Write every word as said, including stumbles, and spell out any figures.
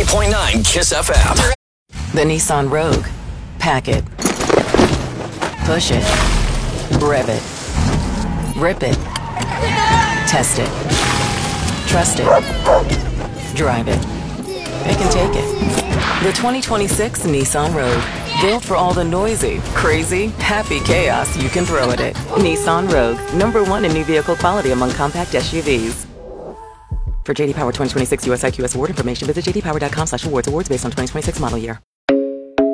ninety-eight point nine Kiss F M. The Nissan Rogue. Pack it. Push it. Rev it. Rip it. Test it. Trust it. Drive it. It can take it. The twenty twenty-six Nissan Rogue. Built for all the noisy, crazy, happy chaos you can throw at it. Nissan Rogue. Number one in new vehicle quality among compact S U Vs. For J D Power twenty twenty-six U S I Q S award information, visit j d power dot com slash awards. Awards based on twenty twenty-six model year.